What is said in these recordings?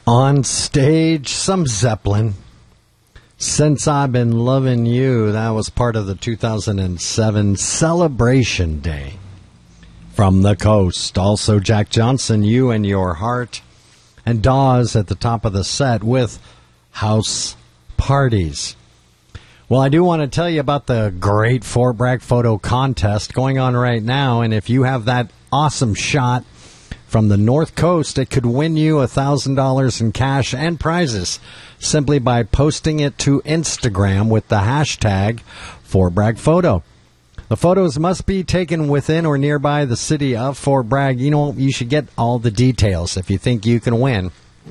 On stage, some Zeppelin. Since I've Been Loving You, that was part of the 2007 Celebration Day. From the Coast, also Jack Johnson, You and Your Heart, and Dawes at the top of the set with House Parties. Well, I do want to tell you about the great Fort Bragg photo contest going on right now, and if you have that awesome shot from the North Coast, it could win you $1,000 in cash and prizes simply by posting it to Instagram with the hashtag Fort Bragg Photo. The photos must be taken within or nearby the city of Fort Bragg. You know, you should get all the details if you think you can win.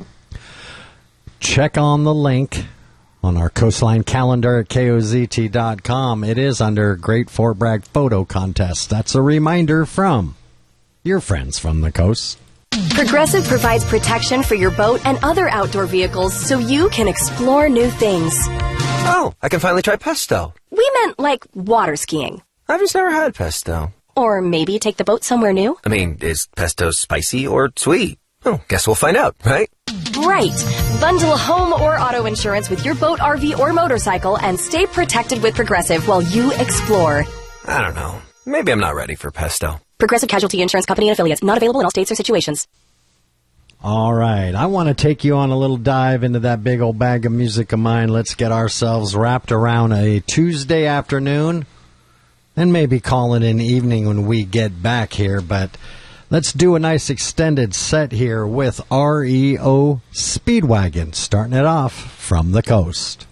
Check on the link on our Coastline calendar at KOZT.com. It is under Great Fort Bragg Photo Contest. That's a reminder from your friends from the coast. Progressive provides protection for your boat and other outdoor vehicles so you can explore new things. Oh, I can finally try pesto. We meant like water skiing. I've just never had pesto. Or maybe take the boat somewhere new. I mean, is pesto spicy or sweet? Oh, guess we'll find out, right? Right. Bundle home or auto insurance with your boat, RV, or motorcycle and stay protected with Progressive while you explore. I don't know. Maybe I'm not ready for pesto. Progressive Casualty Insurance Company and Affiliates. Not available in all states or situations. All right. I want to take you on a little dive into that big old bag of music of mine. Let's get ourselves wrapped around a Tuesday afternoon and maybe call it an evening when we get back here. But let's do a nice extended set here with REO Speedwagon, starting it off from the coast.